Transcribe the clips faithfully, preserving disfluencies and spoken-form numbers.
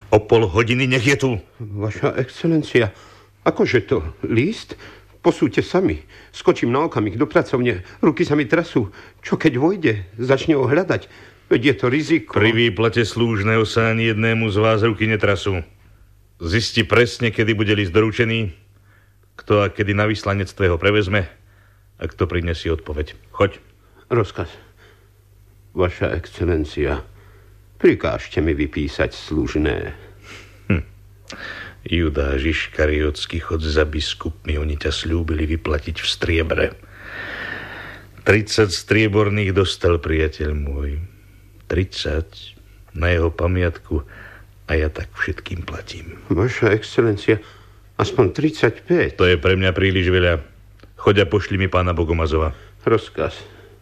O pol hodiny nech je tu. Vaša excelencia, akože to? List? Posúďte sami. Skočím na okamih do pracovne. Ruky sa mi trasú. Čo keď vojde? Začne ho hľadať. Veď je to riziko. Pri výplate slúžneho sa ani jednému z vás ruky netrasú. Zisti presne, kedy bude list doručený, kto a kedy na vyslanectve ho prevezme a kto prinesie odpoveď. Choď. Rozkaz. Vaša excelencia, prikážte mi vypísať služné. Hm. Judáš Iškariotský, chod za biskupmi, oni ťa sľúbili vyplatiť v striebre. tridsať strieborných dostal priateľ môj. tridsať na jeho pamiatku a ja tak všetkým platím. Vaša excelencia, aspoň tridsaťpäť. To je pre mňa príliš veľa. Choď a pošli mi pána Bogomazova. Rozkaz.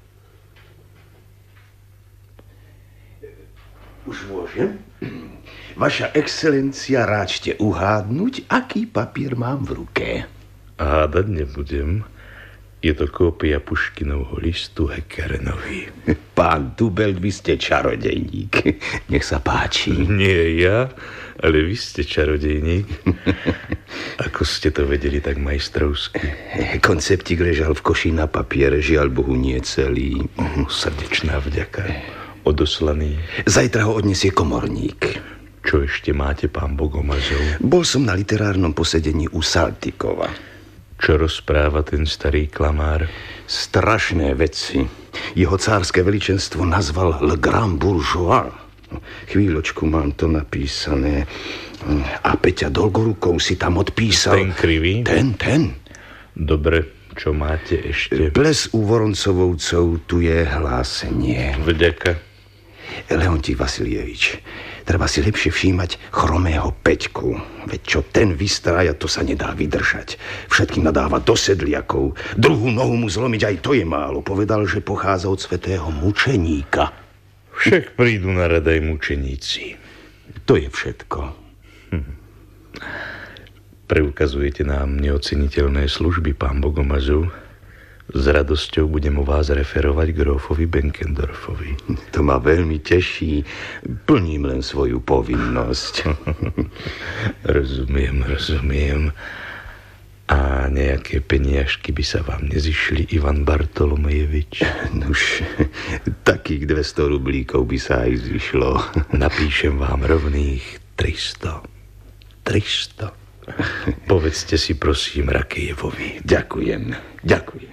Už môžem? Vaša excelencia, ráčte uhádnuť, aký papier mám v ruke. Hádať nebudem. Je to kópia Puškinovho listu Hekerenovi. Pán Tubelt, vy ste čarodejník. Nech sa páči. Nie ja, ale vy ste čarodejník. Ako ste to vedeli tak majstrovsky? Konceptík ležal v koši na papiere, žiaľ Bohu nie celý. Srdečná vďaka. Odoslaný. Zajtra ho odniesie komorník. Čo ešte máte, pán Bogomazov? Bol som na literárnom posedení u Saltykova. Čo rozpráva ten starý klamár? Strašné veci. Jeho cárske veličenstvo nazval Le Grand Bourgeois. Chvíľočku, mám to napísané. A Peťa Dolgorukou si tam odpísal. Ten krivý? Ten, ten. Dobre, čo máte ešte? Ples u Voroncovovcov, tu je hlásenie. Vďaka. Leontík Vasilievič, treba si lepšie všímať chromého Peťku. Veď čo ten vystrája, to sa nedá vydržať. Všetkým nadáva do sedliakov. Druhú nohu mu zlomiť, aj to je málo. Povedal, že pochádza od svätého mučeníka. Však prídu na rad aj mučeníci. To je všetko. Hm. Preukazujete nám neoceniteľné služby, pán Bogomazov. S radosťou budem o vás referovať grófovi Benkendorfovi. To ma veľmi teší. Plním len svoju povinnosť. Rozumiem, rozumiem. A nejaké peniažky by sa vám nezišli, Ivan Bartolomejevič? Nuž, takých dvesto rublíkov by sa aj zišlo. Napíšem vám rovných tristo. tristo. Povedzte si, prosím, Rakejevovi. Ďakujem, ďakujem.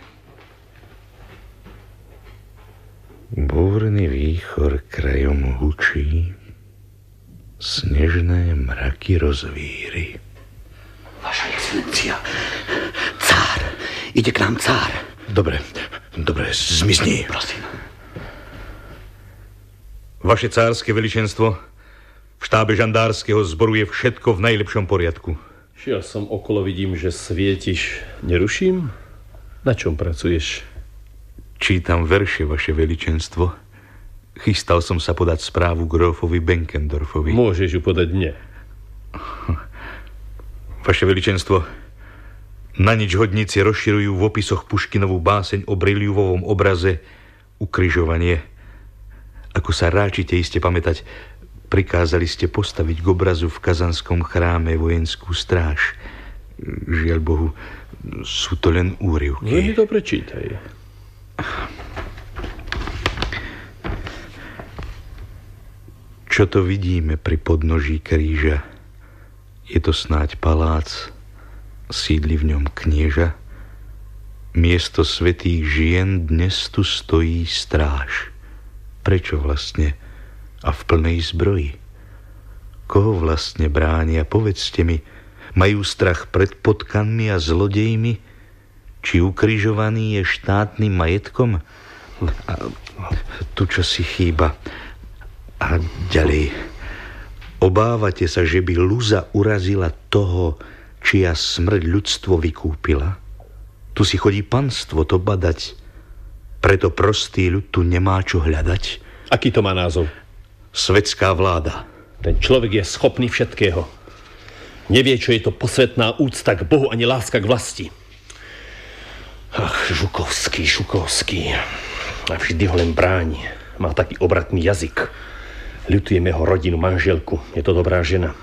Búrny výchor krajom hučí, snežné mraky rozvíry. Vaša excelencia, cár, ide k nám cár. Dobre, dobre, zmizni. Prosím. Vaše cárske veličenstvo, v štábe žandárskeho zboru je všetko v najlepšom poriadku. Ja som okolo, vidím, že svietiš. Neruším? Na čom pracuješ? Čítam verše, vaše veličenstvo. Chystal som sa podať správu grófovi Benkendorfovi. Môžeš ju podať mne. Vaše veličenstvo, na nič hodníci rozširujú v opisoch Puškinovú báseň o briliuvovom obraze Ukrižovanie. Ako sa ráčite iste pamätať, prikázali ste postaviť k obrazu v Kazanskom chráme vojenskú stráž. Žiaľ Bohu, sú to len úryvky. No mi to prečítaj. Čo to vidíme pri podnoží kríža? Je to snáď palác, sídli v ňom knieža. Miesto svätých žien dnes tu stojí stráž. Prečo vlastne? A v plnej zbroji. Koho vlastne bránia? Povedzte mi, majú strach pred potkanmi a zlodejmi? Či ukrižovaný je štátnym majetkom? A tu čo si chýba. A ďalej. Obávate sa, že by Luza urazila toho, čia smrť ľudstvo vykúpila? Tu si chodí panstvo to badať. Preto prostý ľud tu nemá čo hľadať. Aký to má názov? Svetská vláda. Ten človek je schopný všetkého. Nevie, čo je to posvetná úcta k Bohu ani láska k vlasti. Ach, Žukovský, Žukovský. A vždy ho len bráni. Má taký obratný jazyk. Ľutujem jeho rodinu, manželku. Je to dobrá žena.